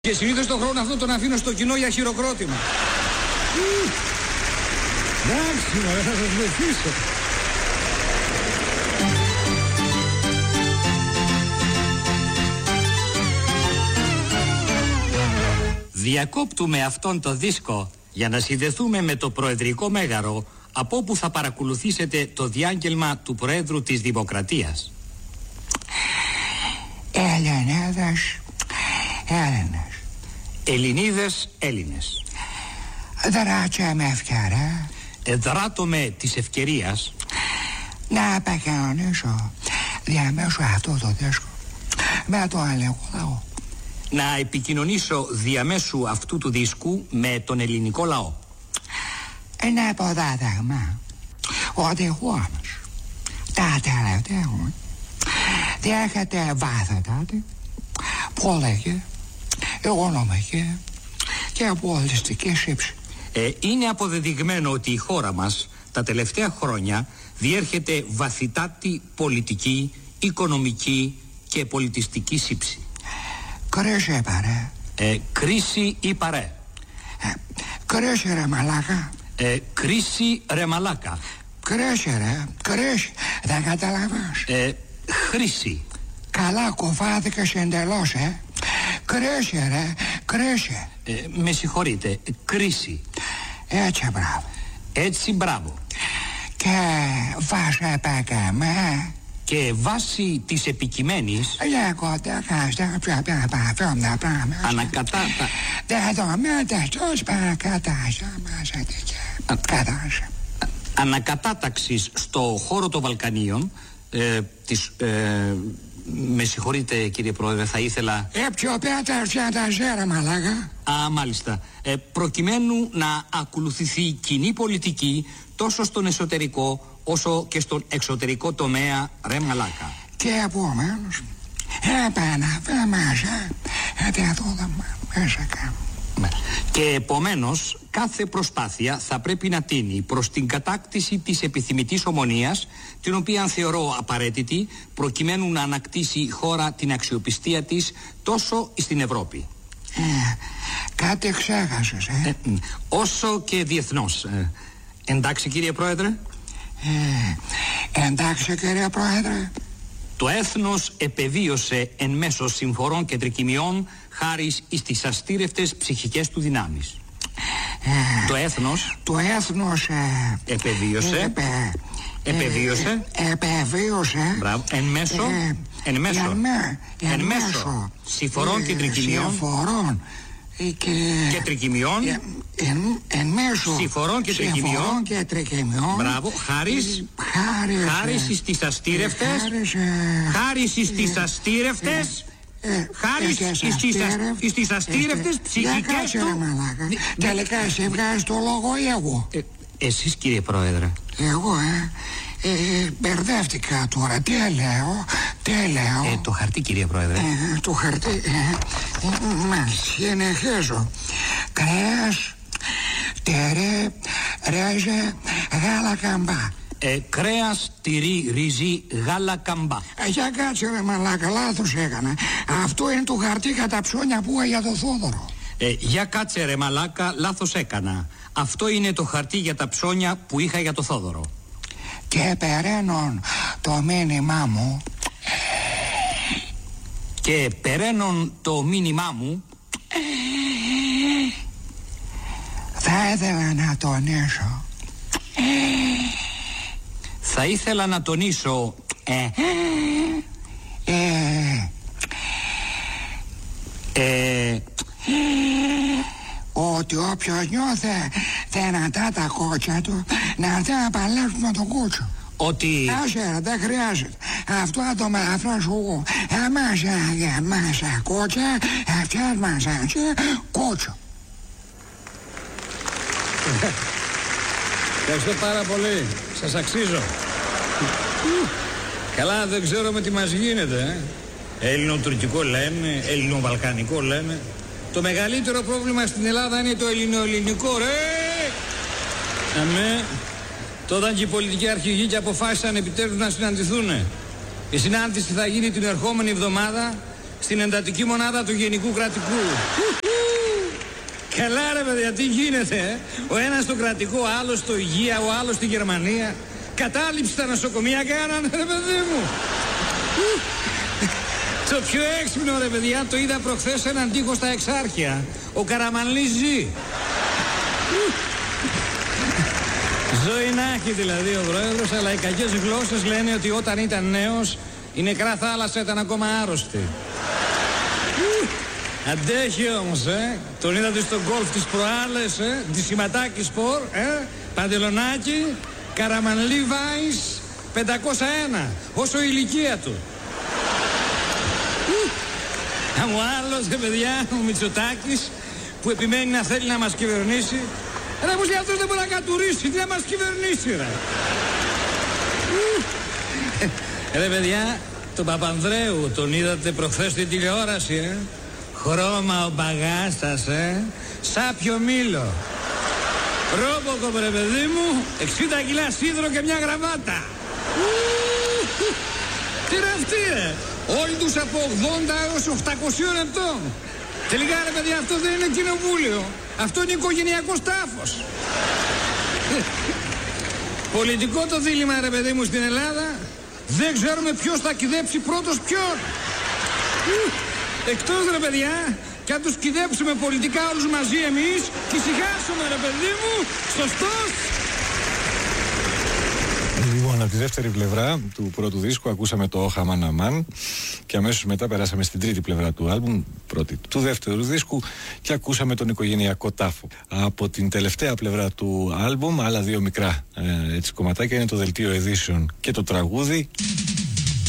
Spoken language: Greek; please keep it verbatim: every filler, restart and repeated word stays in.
Και συνήθως τον χρόνο αυτό τον αφήνω στο κοινό για χειροκρότημα. Εντάξει, μωρέ, θα σας βοηθήσω. Διακόπτουμε αυτόν το δίσκο για να συνδεθούμε με το Προεδρικό Μέγαρο, από όπου θα παρακολουθήσετε το διάγγελμα του Προέδρου της Δημοκρατίας. Ελληνίδες, Έλληνες. Ελληνίδες, Έλληνες. Δράτσα με ευκαιρία. Εδράτω με της ευκαιρίας να επικοινωνήσω διαμέσου αυτού του δίσκου με το ελληνικό λαό. Να επικοινωνήσω διαμέσου αυτού του δίσκου με τον ελληνικό λαό. Είναι υποδάδεγμα ότι η χώρα μας τα τελευταία χρόνια διέχεται βάθετατη, πολιτική, οικονομική και πολιτιστική σύψη. Ε, είναι αποδεδειγμένο ότι η χώρα μας τα τελευταία χρόνια διέρχεται βαθυτάτη πολιτική, οικονομική και πολιτιστική σύψη. Κρίση παρέ. Ε, κρίση ή παρέ. Ε, κρίση ρε μαλάκα. Ε, κρίση ρε μαλάκα. Κρίση ρε, κρίση. Δεν καταλαβαίνεις. Ε, χρήση. Καλά κουφάθηκες εντελώς, ε. Κρίση ρε, κρίση. Ε, με συγχωρείτε, κρίση. Έτσι μπράβο. Έτσι μπράβο. Και βάσει επέκαμε. Και βάσει της επικειμένης ανακατάτα ανακατάταξης στο χώρο των Βαλκανίων ε, της, ε, με συγχωρείτε κύριε Πρόεδρε, θα ήθελα Ε, πιο πέτα τα ζέρα μαλάκα. Α, μάλιστα ε, προκειμένου να ακολουθηθεί κοινή πολιτική τόσο στον εσωτερικό όσο και στον εξωτερικό τομέα, ρε μαλάκα. Και επομένως επαναφέρει μέσα γιατί αυτό δεν μέσα κάνουμε. Και επομένως κάθε προσπάθεια θα πρέπει να τίνει προς την κατάκτηση της επιθυμητής ομονίας, την οποία θεωρώ απαραίτητη προκειμένου να ανακτήσει η χώρα την αξιοπιστία της τόσο στην Ευρώπη ε, κάτι ξέχασες ε. Ε, όσο και διεθνώς. ε, Εντάξει κύριε Πρόεδρε. Ε, εντάξει κύριε Πρόεδρε. Το έθνος επεβίωσε εν μέσω συμφορών και τρικυμιών χάρη στις αστήρευτες ψυχικές του δυνάμεις. Ε, το έθνος Το έθνος ε, επεβίωσε επε, Επεβίωσε ε, Επεβίωσε Μπράβο, εν μέσω ε, Εν μέσω Εν, με, εν, εν μέσω, μέσω συμφορών ε, και τρικυμιών Συμφορών και, και τρικυμιών ε, εν, εν μέσω συμφορών και τρικυμιών και τρικυμιών. Μπράβο, χάρις χάρις στις αστήρευτες χάρις στις αστήρευτες χάρη στις αστήρευτες ψυχικές του. Τελικά εσύ βγάζεις το λόγο ή εγώ? Εσείς κύριε Πρόεδρε. Εγώ ε Ε, μπερδεύτηκα τώρα. Τι λέω, τι λέω. Ε, το χαρτί κύριε Πρόεδρε. Ε, το χαρτί. Ε, ε, μάλιστα, συνεχίζω. Κρέας, τυρί, ρέζε, γάλα καμπά. Ε, κρέας, τυρί, ρύζι, γάλα καμπά. Ε, για κάτσε ρε μαλάκα, λάθος έκανα. Αυτό είναι το χαρτί κατά ψώνια που είχα για το Θόδωρο. Ε, για κάτσε ρε μαλάκα, λάθος έκανα. Αυτό είναι το χαρτί για τα ψώνια που είχα για το Θόδωρο. Και περαίνον το μήνυμά μου. Και περαίνον το μήνυμά μου. Θα ήθελα να τονίσω. Θα ήθελα να τονίσω. Ε. Ε. Ε. Ότι όποιος νιώθε δυνατά τα κότσια του να έρθει να παλέψει με τον κότσο. Ότι... Άσε, δεν χρειάζεται. Αυτό θα το μεταφράσω εγώ. Εμάς για μέσα κότσα, αυτές μας έτσι κότσο. Ευχαριστώ πάρα πολύ. Σας αξίζω. Καλά, δεν ξέρω με τι μας γίνεται. Ε. Ελληνοτουρκικό λέμε, ελληνοβαλκανικό λέμε. Το μεγαλύτερο πρόβλημα στην Ελλάδα είναι το ελληνοελληνικό, ρε! Αμέ, τότε και οι πολιτικοί αρχηγοί και αποφάσισαν επιτέλους να συναντηθούν. Η συνάντηση θα γίνει την ερχόμενη εβδομάδα στην εντατική μονάδα του Γενικού Κρατικού. Καλά ρε παιδιά, τι γίνεται, ε? Ο ένας στο κρατικό, ο άλλος στο υγεία, ο άλλος στη Γερμανία. Κατάληψη στα νοσοκομεία κάνανε, ρε παιδί μου. Το πιο έξυπνο ρε παιδιά το είδα προχθές έναν τοίχο στα Εξάρχεια. Ο Καραμανλής ζει. Ζωή να έχει δηλαδή ο πρόεδρος, αλλά οι κακές γλώσσες λένε ότι όταν ήταν νέος η νεκρά θάλασσα ήταν ακόμα άρρωστη. Αντέχει όμως, ε. Τον είδατε στο γκολφ της προάλλες, ε. Τη σηματάκι σπορ, ε. Παντελονάκι, Καραμανλή Βάις, πεντακόσια ένα. Όσο η ηλικία του. Ο άλλος, ρε παιδιά, ο Μητσοτάκης, που επιμένει να θέλει να μας κυβερνήσει. Ρε πως αυτός δεν μπορεί να κατουρίσει, τι να μας κυβερνήσει, ρε. Ρε παιδιά, τον Παπανδρέου τον είδατε προχθές στην τηλεόραση, ε. Χρώμα ο μπαγάστας, ε. Σάπιο μήλο. Ρόμποκο, ρε παιδί μου, εξήντα κιλά σίδρο και μια γραβάτα. Τι ρε αυτή, ρε. Όλοι τους από ογδόντα έως οκτακόσια ετών. Τελικά ρε παιδιά, αυτό δεν είναι κοινοβούλιο. Αυτό είναι οικογενειακός τάφος. Πολιτικό το δίλημμα ρε παιδί μου στην Ελλάδα. Δεν ξέρουμε ποιος θα κυδέψει πρώτος ποιον. Εκτός ρε παιδιά, και αν τους κυδέψουμε πολιτικά όλους μαζί εμείς, και ησυχάσουμε ρε παιδί μου, σωστός. Λοιπόν, από τη δεύτερη πλευρά του πρώτου δίσκου ακούσαμε το «Όχα Μαν Αμάν» και αμέσως μετά περάσαμε στην τρίτη πλευρά του άλμπουμ, πρώτη του δεύτερου δίσκου, και ακούσαμε τον οικογενειακό τάφο. Από την τελευταία πλευρά του άλμπουμ, άλλα δύο μικρά ε, έτσι, κομματάκια είναι το δελτίο Edition και το τραγούδι